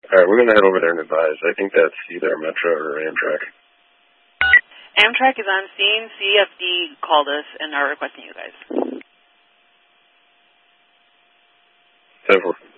All right, we're going to head over there and advise. I think that's either Metro or Amtrak. Amtrak is on scene. CFD called us and are requesting you guys. 10-4.